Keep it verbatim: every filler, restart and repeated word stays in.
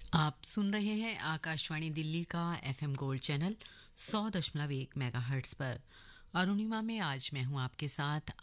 आप सुन रहे हैं आकाशवाणी दिल्ली का एफएम गोल्ड चैनल सौ दशमलव एक मेगाहर्ट्ज पर। अरुणिमा में आज मैं हूं आपके साथ